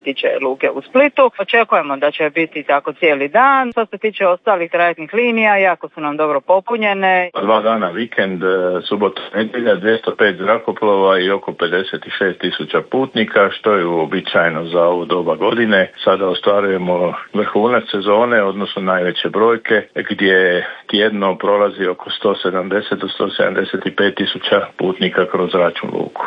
tiče luke u Splitu. Očekujemo da će biti tako cijeli dan. Što se tiče ostalih trajektnih linija, jako su nam dobro popunjene. 2 dana vikend, subota, nedjelja, 205 zrakoplova i oko 56.000 putnika, što je uobičajeno za ovu doba godine. Sada ostvarujemo vrhunac sezone, odnosno najveće brojke, gdje tjedno prolazi oko 170 do 175.000 putnika kroz zračnu luku.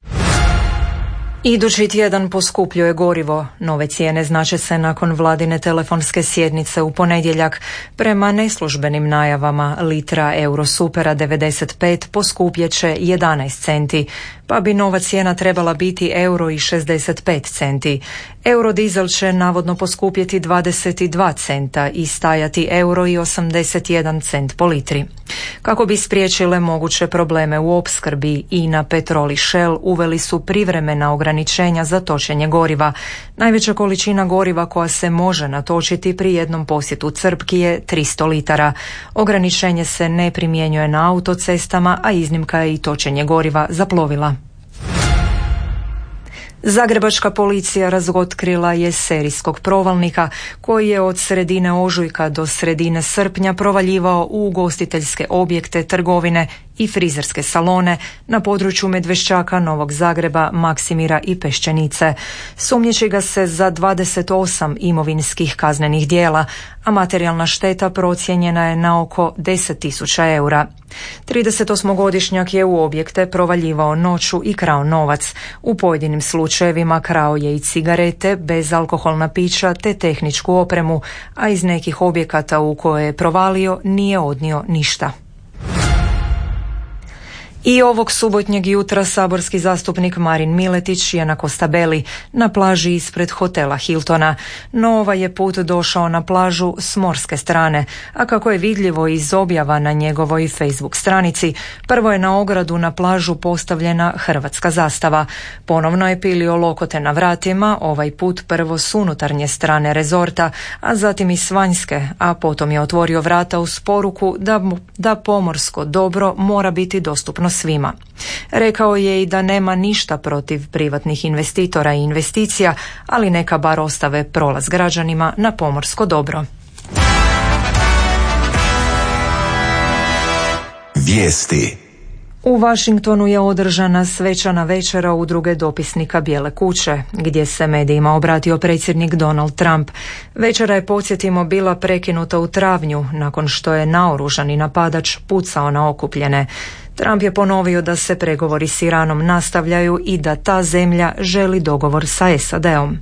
Idući tjedan poskupljuje gorivo. Nove cijene znače se nakon vladine telefonske sjednice u ponedjeljak. Prema neslužbenim najavama litra Eurosupera 95 poskupjet će 11 centi, pa bi nova cijena trebala biti €1,65. Eurodizel će navodno poskupjeti 22 centa i stajati €1,81 po litri. Kako bi spriječile moguće probleme u opskrbi, INA, Petrol i Shell uveli su privremena ograničenja za točenje goriva. Najveća količina goriva koja se može natočiti pri jednom posjetu crpki je 300 litara. Ograničenje se ne primjenjuje na autocestama, a iznimka je i točenje goriva za plovila. Zagrebačka policija razotkrila je serijskog provalnika koji je od sredine ožujka do sredine srpnja provaljivao u ugostiteljske objekte, trgovine i frizerske salone na području Medveščaka, Novog Zagreba, Maksimira i Peščenice. Sumnjiči ga se za 28 imovinskih kaznenih djela, a materijalna šteta procijenjena je na oko 10.000 eura. 38-godišnjak je u objekte provaljivao noću i krao novac. U pojedinim slučajevima krao je i cigarete, bezalkoholna pića te tehničku opremu, a iz nekih objekata u koje je provalio nije odnio ništa. I ovog subotnjeg jutra saborski zastupnik Marin Miletić je na Costabelli, na plaži ispred hotela Hiltona. No ovaj je put došao na plažu s morske strane, a kako je vidljivo iz objava na njegovoj Facebook stranici, prvo je na ogradu na plažu postavljena hrvatska zastava. Ponovno je pilio lokote na vratima, ovaj put prvo s unutarnje strane rezorta, a zatim i s vanjske, a potom je otvorio vrata uz poruku da pomorsko dobro mora biti dostupno svima. Rekao je i da nema ništa protiv privatnih investitora i investicija, ali neka bar ostave prolaz građanima na pomorsko dobro. Vijesti. U Washingtonu je održana svečana večera udruge dopisnika Bijele kuće, gdje se medijima obratio predsjednik Donald Trump. Večera je, podsjetimo, bila prekinuta u travnju, nakon što je naoružani napadač pucao na okupljene. Trump je ponovio da se pregovori s Iranom nastavljaju i da ta zemlja želi dogovor sa SAD-om.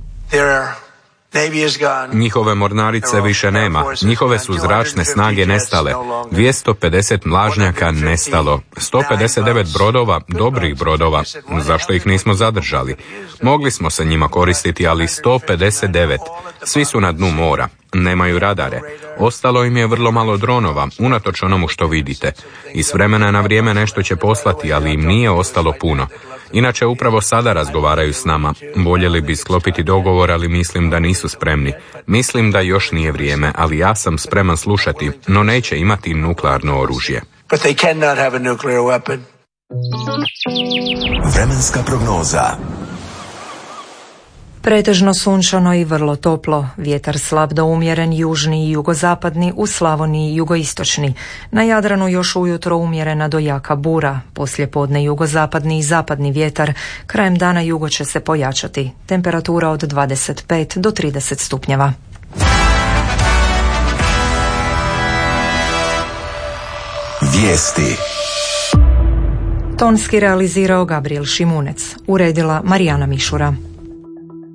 Njihove mornarice više nema, njihove su zračne snage nestale, 250 mlažnjaka nestalo, 159 brodova, dobrih brodova, zašto ih nismo zadržali? Mogli smo se njima koristiti, ali 159, svi su na dnu mora, nemaju radare. Ostalo im je vrlo malo dronova, unatoč onomu što vidite. I s vremena na vrijeme nešto će poslati, ali im nije ostalo puno. Inače, upravo sada razgovaraju s nama. Voljeli bi sklopiti dogovor, ali mislim da nisu spremni. Mislim da još nije vrijeme, ali ja sam spreman slušati, no neće imati nuklearno oružje. Vremenska prognoza. Pretežno sunčano i vrlo toplo, vjetar slab do umjeren južni i jugozapadni, u Slavoniji jugoistočni. Na Jadranu još ujutro umjerena do jaka bura, poslijepodne jugozapadni i zapadni vjetar, krajem dana jugo će se pojačati. Temperatura od 25 do 30 stupnjeva. Vijesti. Tonski realizirao Gabriel Šimunec, uredila Marijana Mišura.